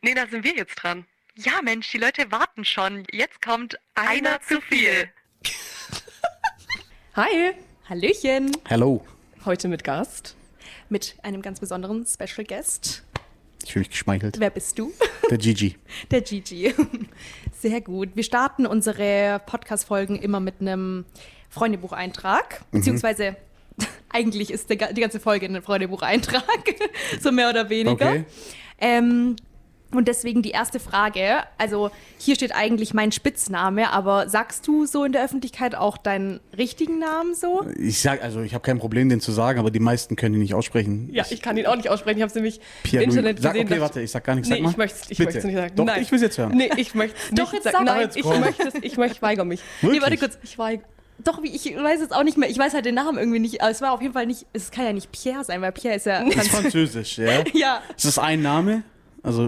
Nee, da sind wir jetzt dran. Ja, Mensch, die Leute warten schon. Jetzt kommt einer zu viel. Hi, Hallöchen. Hello. heute mit Gast. Mit einem ganz besonderen Special Guest. Ich fühle mich geschmeichelt. Wer bist du? Der Gigi. Der Gigi. Sehr gut. Wir starten unsere Podcast-Folgen immer mit einem Freundebucheintrag. Beziehungsweise eigentlich ist die ganze Folge ein Freundebucheintrag. So mehr oder weniger. Okay. Und deswegen die erste Frage. Also hier steht eigentlich mein Spitzname, aber sagst du so in der Öffentlichkeit auch deinen richtigen Namen so? Ich habe kein Problem, den zu sagen, aber die meisten können ihn nicht aussprechen. Ja, ich kann ihn auch nicht aussprechen. Ich habe es nämlich im Pierre Internet Louis. gesehen. Okay, warte, ich sag gar nichts. Nee, Sag mal. ich möchte es Bitte. nicht sagen. Doch, Nein. ich will es jetzt hören. Nee, ich möchte es Doch, nicht jetzt sagen. sag Nein, mal. ich weigere mich. Wirklich? Nee, warte kurz. Ich weiß es auch nicht mehr. Ich weiß halt den Namen irgendwie nicht. Aber es war auf jeden Fall nicht, es kann ja nicht Pierre sein, weil Pierre ist ja... Das ist französisch, ja? Ja. Ist das ein Name? Also,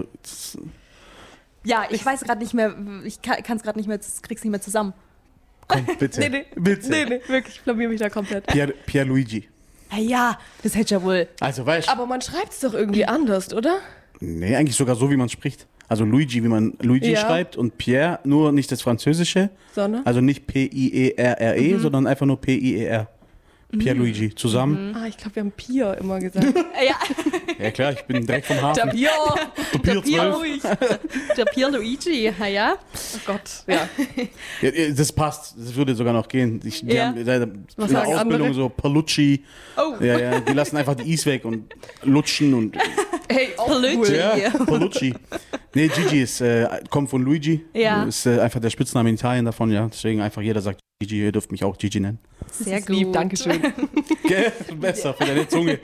Ja, ich weiß gerade nicht mehr, ich kann es gerade nicht mehr, krieg's nicht mehr zusammen. komm, bitte. Nee, Bitte. Nee, wirklich, ich blamier mich da komplett. Pierre Luigi. Ja, das hätte ja wohl. Also, weißt du? Aber man schreibt es doch irgendwie anders, oder? Nee, eigentlich sogar so, wie man spricht. Also Luigi, wie man Luigi Ja. schreibt und Pierre, nur nicht das Französische. Sondern? Also nicht P-I-E-R-R-E, sondern einfach nur P-I-E-R. Pierre Luigi. Zusammen. Ah, ich glaube, wir haben Pia immer gesagt. Ja, Ja klar, ich bin direkt vom Der Hafen. Pia. Pier 12. der Pierre Luigi, ja. Oh Gott, ja. Ja, das passt, das würde sogar noch gehen. Die Ja. haben in der Was sagen Ausbildung andere? so Palucci. Oh, Ja, die lassen einfach die Is weg und lutschen und. Hey, auch Palucci. cool. Ja, Palucci. Nee, Gigi kommt von Luigi. Ja. Ist einfach der Spitzname in Italien davon, ja. Deswegen einfach jeder sagt Gigi, ihr dürft mich auch Gigi nennen. sehr Ist lieb, gut. Dankeschön. Gell? Besser für deine Zunge.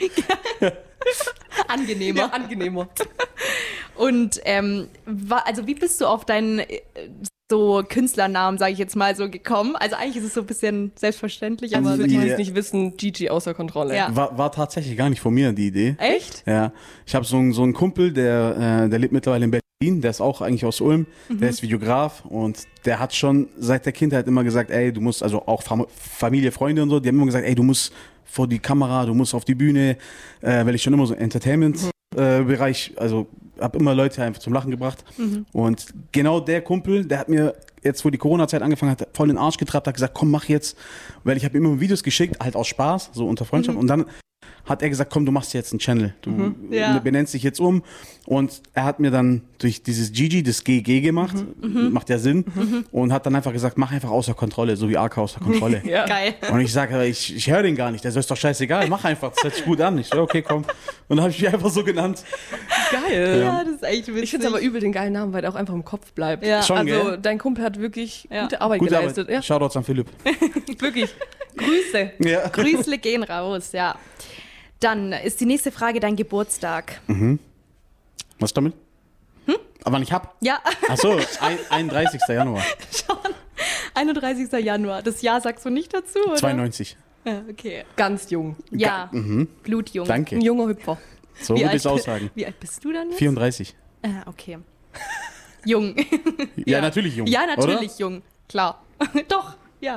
Angenehmer. Ja, angenehmer. Und also wie bist du auf deinen so Künstlernamen, sage ich jetzt mal, so gekommen? Also eigentlich ist es so ein bisschen selbstverständlich, aber Also, die- die es nicht wissen, Gigi außer Kontrolle. Ja. War tatsächlich gar nicht von mir die Idee. echt? Ja, ich habe so einen Kumpel, der lebt mittlerweile in Berlin, der ist auch eigentlich aus Ulm, der ist Videograf und der hat schon seit der Kindheit immer gesagt, ey, du musst, also auch Familie, Freunde und so, die haben immer gesagt, ey, du musst vor die Kamera, du musst auf die Bühne, weil ich schon immer so Entertainment-Bereich, also habe immer Leute einfach zum Lachen gebracht und genau der Kumpel, der hat mir jetzt, wo die Corona-Zeit angefangen hat, voll in den Arsch getrabt, hat gesagt, komm, mach jetzt, weil ich habe ihm immer Videos geschickt, halt aus Spaß, so unter Freundschaft und dann hat er gesagt, komm, du machst jetzt einen Channel, du Ja. benennst dich jetzt um und er hat mir dann durch dieses Gigi das GG gemacht, macht ja Sinn und hat dann einfach gesagt, mach einfach außer Kontrolle, so wie AK außer Kontrolle. Ja. Geil. Und ich sage, ich höre den gar nicht, der ist doch scheißegal, mach einfach, das hört sich gut an. Ich so, okay, komm. Und dann habe ich mich einfach so genannt. Geil. Ja, das ist echt witzig. Ich finde es aber übel den geilen Namen, weil der auch einfach im Kopf bleibt. Ja. Schon, Also gell? dein Kumpel hat wirklich Ja. gute Arbeit Gute geleistet. Arbeit. Shoutouts an Philipp. Ja, wirklich. Grüße. Ja. Grüßle gehen raus, ja. Dann ist die nächste Frage dein Geburtstag. Was damit? Aber wann ich hab? Ja, Achso, 31. Januar, 31. Januar. Das Jahr sagst du nicht dazu, oder? 92. Ja, okay. Ganz jung. Ja, blutjung. Danke. Ein junger Hüpfer. So Wie würde alt ich es aussagen. Wie alt bist du dann jetzt? 34. Okay. Jung. Ja, natürlich jung. Ja, natürlich jung. Klar. Doch, ja.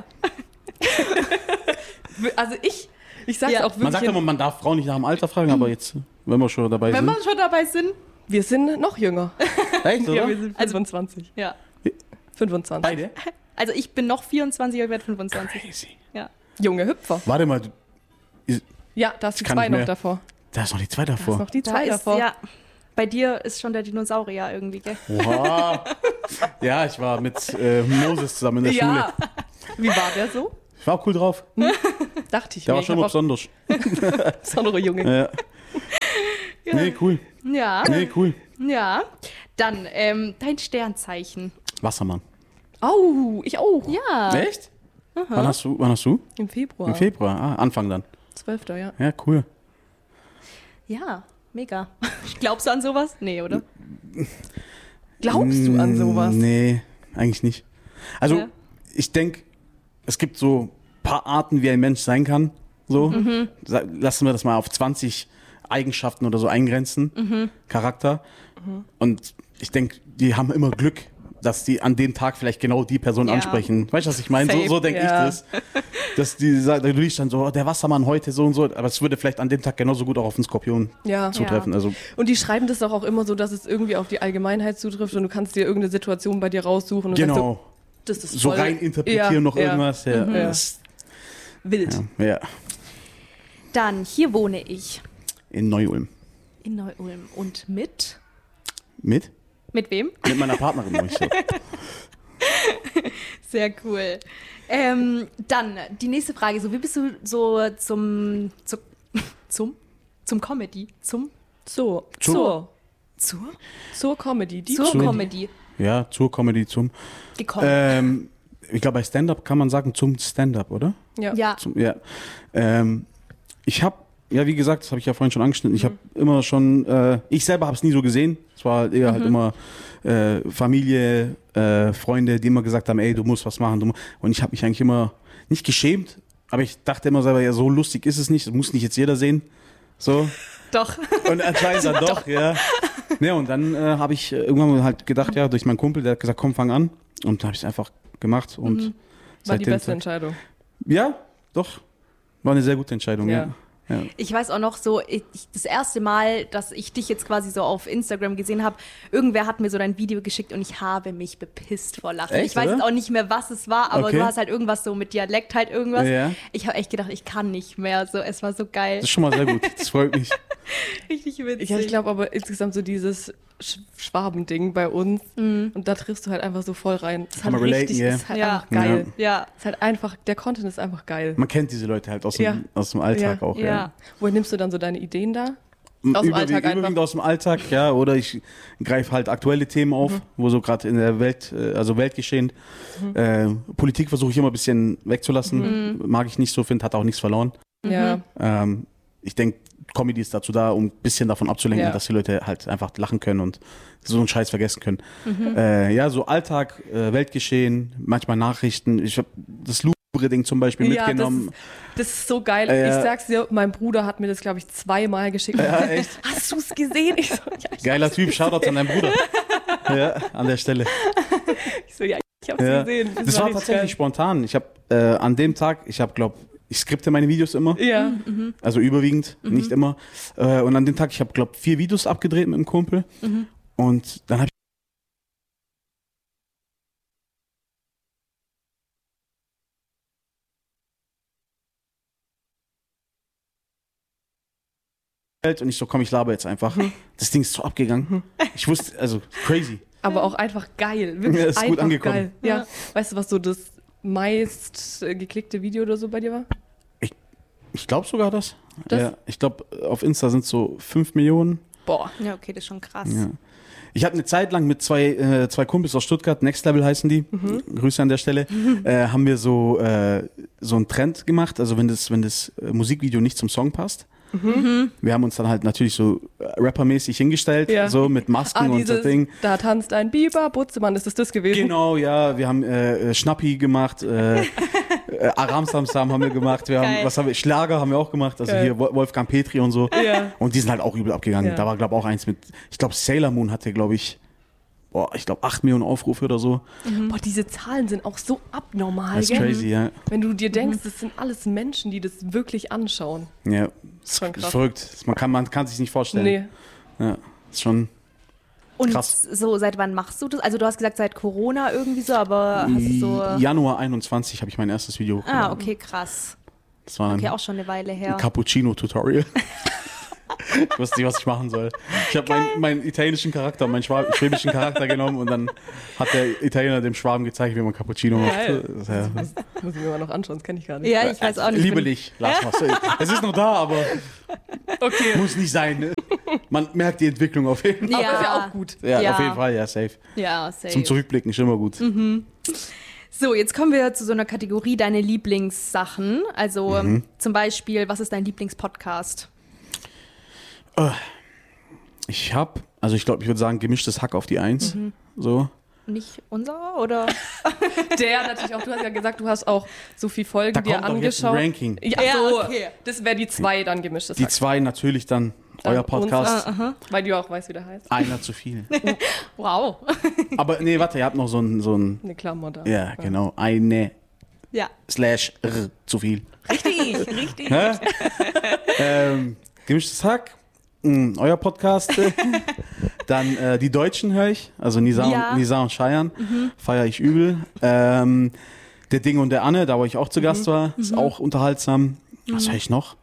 Also ich sag's Ja. auch wirklich. Man sagt immer, man darf Frauen nicht nach dem Alter fragen, aber jetzt, wenn wir schon dabei Wenn sind. wir schon dabei sind. wir sind noch jünger. Echt, oder? Ja, wir sind Also- 25. Ja. 25. Beide? Also ich bin noch 24, ich werde 25. Crazy. Ja. Junge Hüpfer. Warte mal, Ja, da ist die kann 2 nicht noch mehr. davor. da ist noch die 2 Da ist davor. noch die Da 2 ist, davor. ja. Bei dir ist schon der Dinosaurier irgendwie, gell? Oha. Ja, ich war mit Moses zusammen in der Schule. Ja. Wie war der so? Ich war auch cool drauf. Dachte ich Der mir. war schon mal besonders. besondere Junge. Ja. Nee, cool. Ja. Nee, cool. Ja. Dann dein Sternzeichen. Wassermann. Au, ich auch. Ja. Echt? Wann hast du? Im Februar. Im Februar. Ah, Anfang dann. 12. Ja. Ja, cool. Ja, mega. Glaubst du an sowas? Nee, oder? Glaubst du an sowas? Nee, eigentlich nicht. Also, Ja. ich denke, es gibt so ein paar Arten, wie ein Mensch sein kann. So. Lassen wir das mal auf 20 Eigenschaften oder so eingrenzen. Charakter. Und ich denke, die haben immer Glück. dass die an dem Tag vielleicht genau die Person Ja. ansprechen. Weißt du, was ich meine? Safe. So denke ich Ja. das. Dass die sagen, du liest dann so, der Wassermann heute so und so, aber es würde vielleicht an dem Tag genauso gut auch auf den Skorpion Ja. zutreffen. Also Und die schreiben das doch auch immer so, dass es irgendwie auf die Allgemeinheit zutrifft und du kannst dir irgendeine Situation bei dir raussuchen und sagst genau, so, das ist so voll rein interpretieren noch irgendwas. Ja. Ja. Das, wild. ja. Dann, hier wohne ich. In Neu-Ulm. In Neu-Ulm. Und mit? Mit? Mit wem? Mit meiner Partnerin. Wo ich so. Sehr cool. Dann, die nächste Frage. So, wie bist du so zum Comedy? Zur Comedy. Zur Comedy Ja, zur Comedy, zum. gekommen? Ich glaube, bei Stand-Up kann man sagen, zum Stand-Up, oder? Ja. Ja. Ich habe, ja, wie gesagt, das habe ich ja vorhin schon angeschnitten, ich habe immer schon, ich selber habe es nie so gesehen. Es war eher halt immer Familie, Freunde, die immer gesagt haben, ey, du musst was machen. Und ich habe mich eigentlich immer nicht geschämt, aber ich dachte immer selber, ja, so lustig ist es nicht, das muss nicht jetzt jeder sehen. So. Doch. Und anscheinend dann doch, ja. Ja, und dann habe ich irgendwann halt gedacht, ja, durch meinen Kumpel, der hat gesagt, komm, fang an. Und dann habe ich es einfach gemacht. Und War die seitdem beste Entscheidung. Ja, doch. War eine sehr gute Entscheidung, ja. Ja. Ich weiß auch noch so, das erste Mal, dass ich dich jetzt quasi so auf Instagram gesehen habe, irgendwer hat mir so dein Video geschickt und ich habe mich bepisst vor Lachen. Echt, ich weiß oder? jetzt auch nicht mehr, was es war, aber Okay. du hast halt irgendwas so mit Dialekt halt irgendwas. Ja. Ich habe echt gedacht, ich kann nicht mehr. So, es war so geil. Das ist schon mal sehr gut. Das freut mich. Richtig witzig. Ja, ich glaube aber insgesamt so dieses Schwabending bei uns und da triffst du halt einfach so voll rein. Das ist Kann halt man richtig, relaten, ist halt ja. einfach geil. Ja. Ist halt einfach, der Content ist einfach geil. Man kennt diese Leute halt aus dem, Ja. aus dem Alltag Ja. auch. Ja. Woher nimmst du dann so deine Ideen da? Aus dem Alltag Überwiegend einfach. aus dem Alltag, ja. Oder ich greife halt aktuelle Themen auf, wo so gerade in der Welt, also Weltgeschehen. Politik versuche ich immer ein bisschen wegzulassen. Mag ich nicht so, finde, hat auch nichts verloren. Ja. Ich denke, Comedy ist dazu da, um ein bisschen davon abzulenken, Ja. dass die Leute halt einfach lachen können und so einen Scheiß vergessen können. Ja, so Alltag, Weltgeschehen, manchmal Nachrichten. Ich habe das Louvre-Ding zum Beispiel Ja, mitgenommen. das ist so geil. Ja. Ich sag's dir, mein Bruder hat mir das, glaube ich, 2-mal geschickt. Ja, echt. Hast du's gesehen? Ich so, ja, Geiler Typ, Shoutout an deinen Bruder. Ja, an der Stelle. ich hab's Ja. gesehen. Das war tatsächlich spontan. Ich habe an dem Tag, ich skripte meine Videos immer, geil. Ja. also überwiegend, nicht immer. Und an dem Tag, ich habe, glaube 4 Videos abgedreht mit einem Kumpel. Und dann habe und ich so, komm, ich laber jetzt einfach. Das Ding ist so abgegangen. Ich wusste, also crazy. Aber auch einfach geil. Wirklich Ja, ist gut einfach angekommen. geil. Ja. Weißt du, was so das meist geklickte Video oder so bei dir war? Ich glaube sogar das. Das? Ja, ich glaube, auf Insta sind es so 5 Millionen. Boah. Ja, okay, das ist schon krass. Ja. Ich habe eine Zeit lang mit zwei Kumpels aus Stuttgart, Next Level heißen die, Grüße an der Stelle, haben wir so einen Trend gemacht, also wenn das Musikvideo nicht zum Song passt. Wir haben uns dann halt natürlich so rappermäßig hingestellt, Ja. so mit Masken und so Ding. Da tanzt ein Biber, Butzemann, ist das gewesen? Genau, ja, wir haben Schnappi gemacht, Aram Samsam haben wir gemacht, Geil. Schlager haben wir auch gemacht, also Geil. hier Wolfgang Petri und so. Ja. Und die sind halt auch übel abgegangen. Ja. Da war, glaube ich, auch eins mit, ich glaube, Sailor Moon hatte, glaube ich, 8 Millionen Aufrufe oder so. Boah, diese Zahlen sind auch so abnormal, Das ist gell? crazy, ja. Wenn du dir denkst, das sind alles Menschen, die das wirklich anschauen. Ja, das Schon ist krass. verrückt. Man kann sich nicht vorstellen. Nee. Ja, ist schon Und krass. so, seit wann machst du das? Also du hast gesagt, seit Corona irgendwie so, aber hast du so... Januar 21 habe ich mein erstes Video hochgeladen. Ah, okay, krass. Das war Okay, ein auch schon eine Weile her. Cappuccino-Tutorial. Ich wusste nicht, was ich machen soll. Ich habe meinen italienischen Charakter, meinen schwäbischen Charakter genommen und dann hat der Italiener dem Schwaben gezeigt, wie man Cappuccino macht. Geil. Das, ja. Muss ich mir mal noch anschauen, das kenne ich gar nicht. Ja, ich weiß auch nicht. Liebe dich, lass mal. Es ist noch da, aber Okay. muss nicht sein. Ne? Man merkt die Entwicklung auf jeden Fall. Aber ist ja auch gut. Ja, Ja. auf jeden Fall, ja, safe. Ja, safe. Zum Zurückblicken ist immer gut. So, jetzt kommen wir zu so einer Kategorie, deine Lieblingssachen. Also zum Beispiel, was ist dein Lieblingspodcast? Ich glaube, ich würde sagen, gemischtes Hack auf die 1. So. Nicht unser oder? Der natürlich auch, du hast ja gesagt, du hast auch so viel Folgen Da dir kommt doch jetzt ein angeschaut. Ranking. Ja, Ja, so, okay. das wäre die 2 dann gemischtes Die Hack. 2 natürlich dann euer Podcast. Weil du auch weißt, wie der heißt. Einer zu viel. Wow. Aber nee, warte, ihr habt noch so ein Eine Klammer da. ja, genau, eine Ja. / zu viel. Richtig. Hä? Gemischtes Hack, euer Podcast. Dann die Deutschen höre ich, also Nisa und Cheyenne, feiere ich übel. Der Ding und der Anne, da wo ich auch zu Gast war, ist auch unterhaltsam. Was höre ich noch?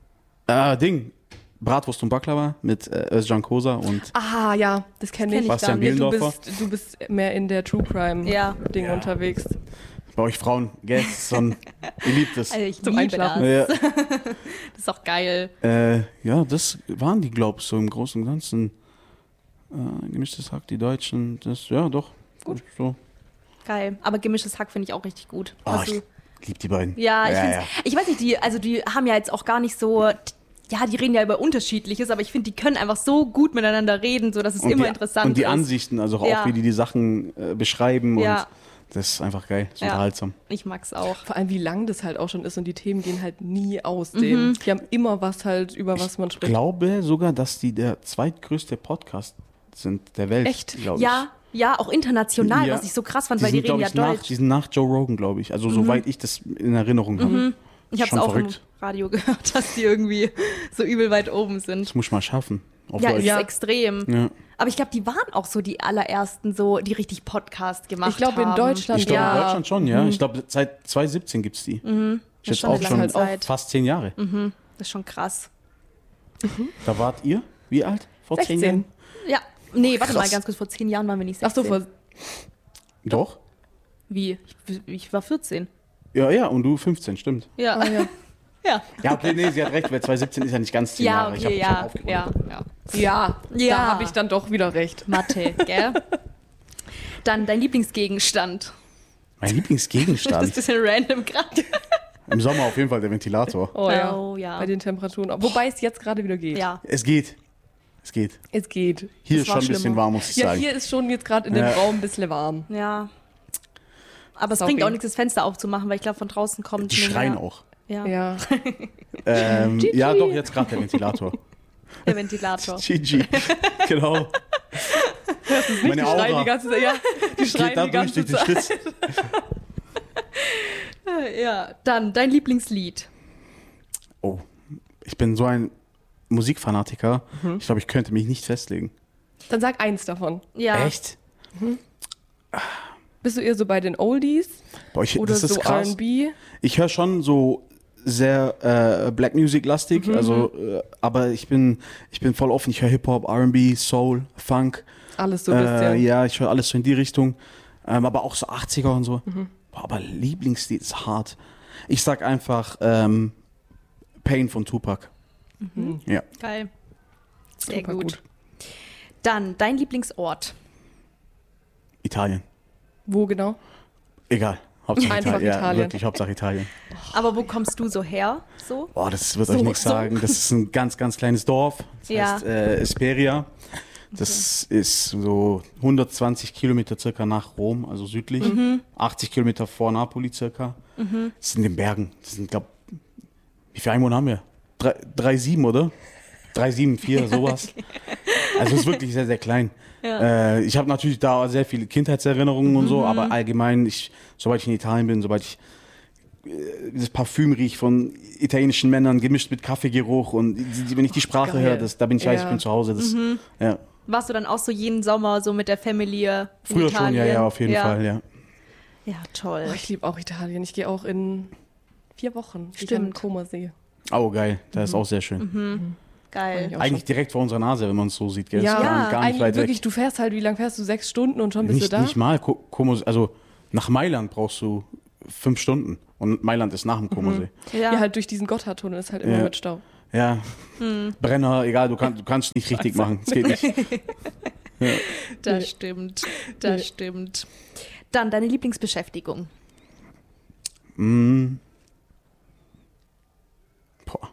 Bratwurst und Baklava mit Özcan Kosa und Ah, ja, das kenne ich. Bastian Ja, Bielendorfer. du bist mehr in der True Crime-Ding unterwegs. Bei euch Frauen, gell? Das ist so ein beliebtes. Also ich Zum liebe Einschlafen. das. Ja, Das ist auch geil. ja, das waren die, glaube ich, so im Großen und Ganzen. Gemischtes Hack, die Deutschen, das, ja, doch. Gut. So. Geil. Aber gemischtes Hack finde ich auch richtig gut. Oh, Hast du- ich liebe die beiden. Ja, ich weiß nicht, die haben ja jetzt auch gar nicht so, ja, die reden ja über Unterschiedliches, aber ich finde, die können einfach so gut miteinander reden, so dass es immer interessant ist. Und die Ansichten, also auch Ja. wie die Sachen beschreiben. Ja. Und das ist einfach geil, das ist Ja. unterhaltsam. Ich mag's auch. Vor allem, wie lang das halt auch schon ist und die Themen gehen halt nie ausdehnen. Die haben immer was halt, über was man Ich spricht. glaube sogar, dass die der zweitgrößte Podcast sind der Welt. Echt? glaub ich. Ja, auch international, Ja. was ich so krass fand, weil die sind, reden glaub ja ich, Deutsch. Die sind nach Joe Rogan, glaube ich. Also soweit ich das in Erinnerung habe. Ich habe es Schon auch verrückt. im Radio gehört, dass die irgendwie so übel weit oben sind. Das muss ich mal schaffen. Auf Ja, Deutsch. ist extrem. Ja. Aber ich glaube, die waren auch so die allerersten, so, die richtig Podcast gemacht Ich glaube, in haben. Deutschland, Ich glaube, in ja. Deutschland schon, ja. Ich glaube, seit 2017 gibt es die. Das ist Jetzt schon auch eine schon lange Zeit. fast 10 Jahre. Das ist schon krass. Da wart ihr, wie alt? Vor 10 16. Jahren? Ja, nee, warte mal, Krass. ganz kurz, vor 10 Jahren waren wir nicht Ach 16. so, vor Doch? Wie? Ich war 14. Ja, und du 15, stimmt. Ja. Ah, ja. Ja. Ja, okay, nee, sie hat recht, weil 2017 ist ja nicht ganz 10 Ja, Jahre. okay, ich hab ja. aufgerundet. Ja, Ja. da habe ich dann doch wieder recht. Mathe, gell? Dann dein Lieblingsgegenstand. Mein Das ist Lieblingsgegenstand. ein bisschen random gerade. Im Sommer auf jeden Fall der Ventilator. Oh ja. Oh, ja. Bei den Temperaturen. Wobei es jetzt gerade wieder geht. Ja. Es geht. Es geht. Es geht. Hier Das ist war schon ein bisschen schlimmer. warm, muss ich Ja, sagen. hier ist schon jetzt gerade in dem Ja. Raum ein bisschen warm. Ja. Aber es Sorry. bringt auch nichts, das Fenster aufzumachen, weil ich glaube, von draußen kommt Die nur schreien mehr- auch. Ja. Ja. Ja, doch, jetzt gerade der Ventilator. Der Ventilator. GG. Genau. Meine Die schreien die Aura ganze Zeit. Ja, die geht schreien da die durch ganze den Zeit. Schlitz. Ja. Dann dein Lieblingslied. Oh, ich bin so ein Musikfanatiker. Ich glaube, ich könnte mich nicht festlegen. Dann sag eins davon. Ja. Echt? Bist du eher so bei den Oldies Boah, oder das ist so krass. R&B? Ich höre schon so sehr Black Music lastig, also aber ich bin voll offen. Ich höre Hip Hop, R&B, Soul, Funk. Alles so ein bisschen. Ja, ich höre alles so in die Richtung, aber auch so 80er und so. Boah, aber Lieblingslied ist hart. Ich sag einfach Pain von Tupac. Ja, Geil. Sehr Super gut. gut. Dann dein Lieblingsort. Italien. Wo genau? Egal. Hauptsache Einfach Italien. Ja, Italien. wirklich, Hauptsache Italien. Aber wo kommst du so her? So? Boah, das wird So, euch nichts so. sagen. Das ist ein ganz, ganz kleines Dorf. Das Ja. heißt Esperia. Das ist so 120 Kilometer circa nach Rom, also südlich. 80 Kilometer vor Napoli circa. Das sind in den Bergen. Das sind, glaub, wie viele Einwohner haben wir? 3,7, oder? 3,74, sowas. Also es ist wirklich sehr, sehr klein. Ja. Ich habe natürlich da sehr viele Kindheitserinnerungen und so, aber allgemein, sobald ich in Italien bin, sobald ich das Parfüm rieche von italienischen Männern gemischt mit Kaffeegeruch und wenn ich die Sprache Geil. höre, da bin ich weiß, Ja. ich bin zu Hause. Das, ja. Warst du dann auch so jeden Sommer so mit der Familie in Früher schon, Italien? ja, auf jeden Fall, ja. Ja, toll. Oh, ich liebe auch Italien. Ich gehe auch in 4 Wochen. Ich Stimmt. an Comersee. Oh, geil, das ist auch sehr schön. Geil. Ja. Eigentlich direkt vor unserer Nase, wenn man es so sieht, gell? Ja, Ist gar nicht eigentlich weit wirklich, weg. du fährst halt, wie lange fährst du? 6 Stunden und schon bist du Nicht, da? nicht mal, also nach Mailand brauchst du 5 Stunden und Mailand ist nach dem Comersee. Ja, halt durch diesen Gotthardtunnel ist halt immer Ja. mit Stau. Ja, Brenner, egal, du kannst nicht richtig machen, es geht nicht. Das stimmt. Das stimmt. Dann deine Lieblingsbeschäftigung. Boah.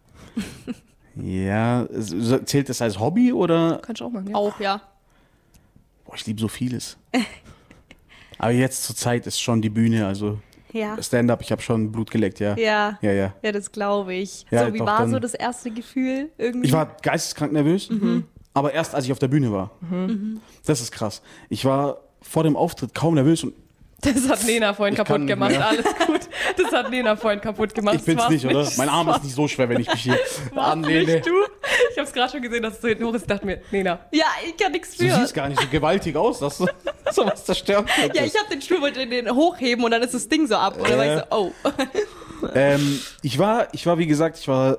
Ja, zählt das als Hobby oder? Kannst du auch machen, ja. Auch, ja. Boah, ich liebe so vieles. Aber jetzt zur Zeit ist schon die Bühne, also Ja. Stand-up, ich habe schon Blut geleckt, ja. Ja. Ja. Ja, das glaube ich. Ja, so, wie doch, war dann- so das erste Gefühl irgendwie? Ich war geisteskrank nervös, aber erst als ich auf der Bühne war. Das ist krass. Ich war vor dem Auftritt kaum nervös und Das hat Nena vorhin Ich kaputt kann- gemacht, ja. alles gut. Das hat Nena vorhin kaputt gemacht. ich bin's Das war's nicht, oder? Mein Arm ist nicht so schwer, wenn ich mich hier anlehne. Nicht du? Ich hab's gerade schon gesehen, dass es so hinten hoch ist. Ich dachte mir, Nena. Ja, ich kann nichts Du für. siehst gar nicht so gewaltig aus, dass du sowas zerstören könntest. Ja, ich habe den Stuhl, wollte den hochheben und dann ist das Ding so ab. Und dann war ich so, oh. Ich war, wie gesagt,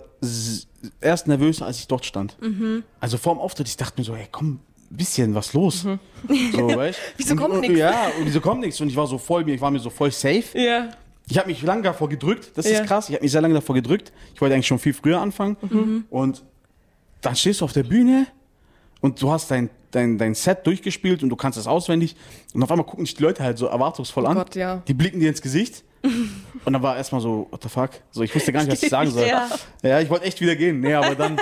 erst nervös, als ich dort stand. Also vor dem Auftritt, ich dachte mir so, hey, komm, bisschen was los. So, weißt? Wieso kommt nichts? Ja, und wieso kommt nichts? Und ich war mir so voll safe. Ja. Ich habe mich lange davor gedrückt, das Ja. ist krass, ich habe mich sehr lange davor gedrückt. Ich wollte eigentlich schon viel früher anfangen. Und dann stehst du auf der Bühne und du hast dein Set durchgespielt und du kannst es auswendig. Und auf einmal gucken dich die Leute halt so erwartungsvoll an. Gott, ja. Die blicken dir ins Gesicht. Und dann war erstmal so, what the fuck? So, ich wusste gar nicht, was ich sagen soll. Ja. Ja, ich wollte echt wieder gehen. Nee, aber dann,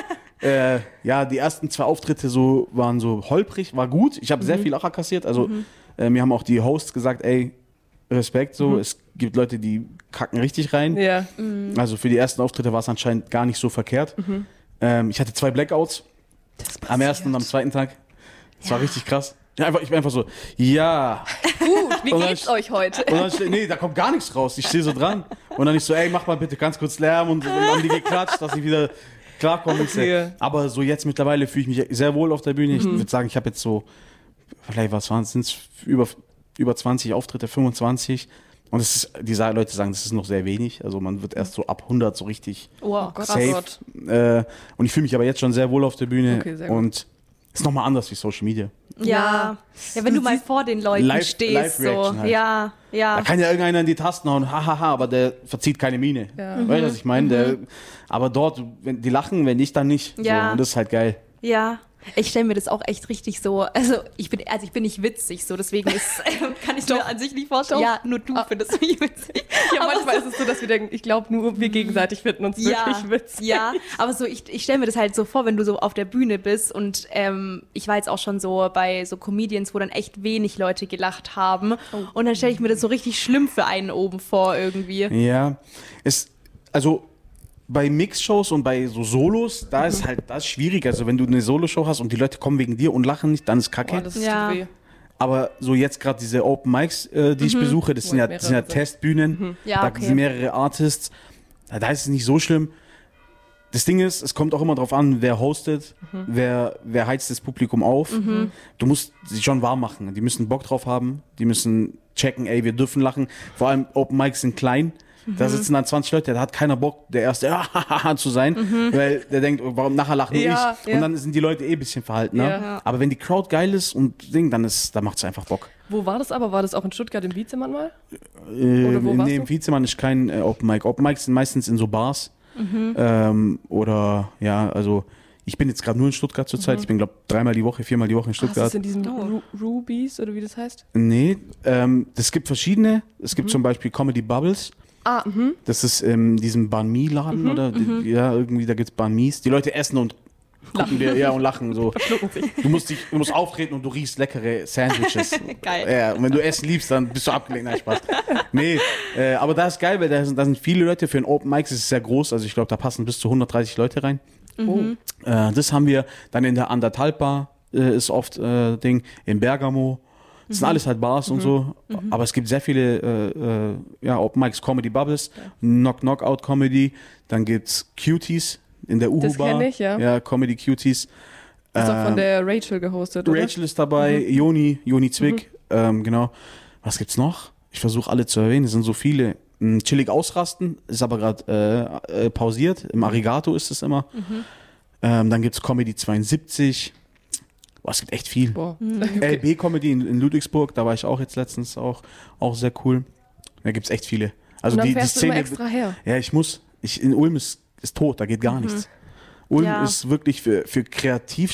die ersten 2 Auftritte so waren so holprig, war gut. Ich habe sehr viel Lacher kassiert. Also, mir haben auch die Hosts gesagt, ey, Respekt, so. Es gibt Leute, die kacken richtig rein. Ja. Also für die ersten Auftritte war es anscheinend gar nicht so verkehrt. Ich hatte 2 Blackouts. Am ersten und am zweiten Tag. Das war richtig krass. Ja, ich bin einfach so, ja. Gut, wie Und dann- geht's euch heute? Und dann nee, da kommt gar nichts raus. Ich stehe so dran. Und dann ich so, ey, mach mal bitte ganz kurz Lärm. Und dann haben die geklatscht, dass ich wieder klarkomme. Okay. Aber so jetzt mittlerweile fühle ich mich sehr wohl auf der Bühne. Ich würde sagen, ich habe jetzt so, vielleicht sind es über 20 Auftritte, 25. Und es ist, die Leute sagen, das ist noch sehr wenig. Also man wird erst so ab 100 so richtig Wow. Gott, safe. Gott. Und ich fühle mich aber jetzt schon sehr wohl auf der Bühne. Okay, sehr gut. Und es ist nochmal anders wie Social Media. Ja. Ja, wenn du mal vor den Leuten stehst. So. Live-Reaction halt. Ja, Da ja. kann ja irgendeiner in die Tasten hauen, hahaha, aber der verzieht keine Miene. Ja. Weißt du, was ich meine? Aber dort, wenn die lachen, wenn ich dann nicht. Ja. So, und das ist halt geil. Ja. Ich stelle mir das auch echt richtig so, also ich bin nicht witzig, so deswegen kann ich mir an sich nicht vorstellen. Ja, nur du findest mich witzig. Ja, Aber manchmal ist es so, dass wir denken, ich glaube nur wir gegenseitig finden uns wirklich witzig. Ja, aber so ich stelle mir das halt so vor, wenn du so auf der Bühne bist und ich war jetzt auch schon so bei so Comedians, wo dann echt wenig Leute gelacht haben und dann stelle ich mir das so richtig schlimm für einen oben vor irgendwie. Ja. Also bei Mix-Shows und bei so Solos, da ist halt das schwierig. Also wenn du eine Solo-Show hast und die Leute kommen wegen dir und lachen nicht, dann ist Kacke. Boah, das Ja. tut weh. Aber so jetzt gerade diese Open Mics, die ich besuche, das sind ja mehrere sind. Testbühnen. Ja, Da okay. sind mehrere Artists. Da ist es nicht so schlimm. Das Ding ist, es kommt auch immer drauf an, wer hostet, wer heizt das Publikum auf. Du musst sie schon warm machen. Die müssen Bock drauf haben. Die müssen checken, ey, wir dürfen lachen. Vor allem Open Mics sind klein. Da sitzen dann 20 Leute, da hat keiner Bock, der erste zu sein, weil der denkt, oh, warum nachher lachen nur Ja, ich? ja. Und dann sind die Leute ein bisschen verhalten. Ne? Ja. Aber wenn die Crowd geil ist und Ding, dann macht es einfach Bock. Wo war das aber? War das auch in Stuttgart im Vizemann mal? Oder wo warst Nee, du? im Vizemann ist kein Open Mic. Open Mics sind meistens in so Bars. Oder, ja, also ich bin jetzt gerade nur in Stuttgart zurzeit. Ich bin, glaube ich, 4-mal die Woche in Ach, ist Stuttgart. das in diesen Rubies oder wie das heißt? Nee, es gibt verschiedene. Es gibt zum Beispiel Comedy Bubbles. Das ist in diesem Banh Mi-Laden oder ja, irgendwie, da gibt es Banh Mis. Die Leute essen und gucken dir, ja, und lachen so. Du musst auftreten und du riechst leckere Sandwiches. Geil. Ja, und wenn du Essen liebst, dann bist du abgelenkt. Nein, Spaß. Nee, aber da ist geil, weil da sind viele Leute für ein Open Mic, das ist sehr groß. Also ich glaube, da passen bis zu 130 Leute rein. Das haben wir dann in der Anderthalb-Bar, ist oft Ding, in Bergamo. Das sind alles halt Bars und so. Aber es gibt sehr viele Open Mics, Comedy Bubbles, Knockout Comedy. Dann gibt's Cuties in der Uhu-Bar. Das kenn ich, ja. Ja, Comedy Cuties. Das ist auch von der Rachel gehostet, oder? Rachel ist dabei, Joni Zwick, genau. Was gibt's noch? Ich versuche alle zu erwähnen, es sind so viele. Chillig ausrasten, ist aber gerade pausiert. Im Arigato ist es immer. Dann gibt's Comedy 72. Boah, es gibt echt viel. Boah. LB Comedy in Ludwigsburg, da war ich auch jetzt letztens auch sehr cool. Da gibt's echt viele. Also Und dann die fährst du immer Szene. extra her. Ja, in Ulm ist tot, da geht gar nichts. Ulm Ja. ist wirklich für